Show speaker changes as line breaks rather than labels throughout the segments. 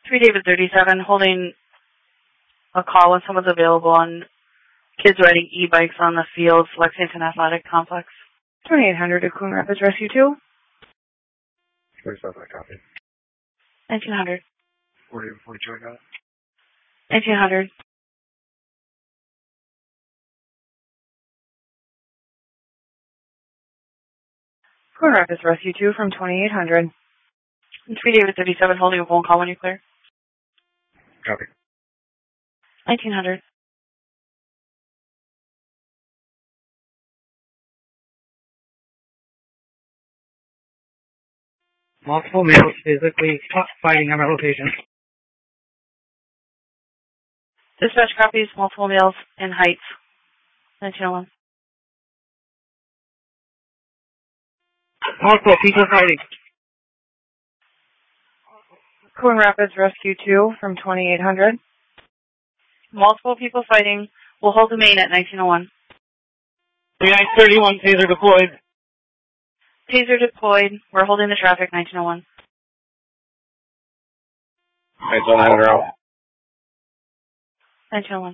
3 David 37, holding a call when someone's available on kids riding e-bikes on the fields, Lexington Athletic Complex.
2800 to Coon Rapids Rescue 2.
Where's that copy?
1900.
42, I got it.
1900.
Coon Rapids Rescue 2 from 2800.
3 David 37, holding a phone call when you're clear.
Copy.
1900.
Multiple males physically fighting at my location.
Dispatch copies, multiple males in Heights. 1901.
Multiple people fighting.
Coon Rapids Rescue 2 from 2800.
Multiple people fighting. We'll hold the main at 1901.
3931, taser deployed.
Taser deployed. We're holding the traffic, 1901.
Alright, so 900.
1901.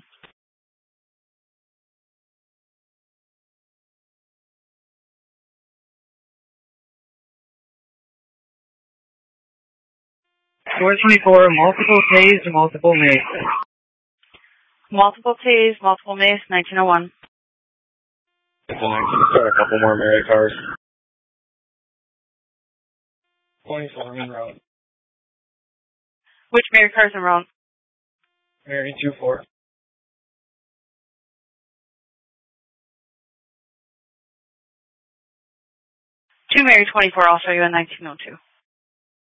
Source 24, multiple tased, multiple mace.
Multiple tased, multiple mace, 1901.
It's a 19. Start a couple more Mary cars. 24 en route.
Which Mary cars en route?
Mary 24.
2 Mary 24, I'll show you in 1902.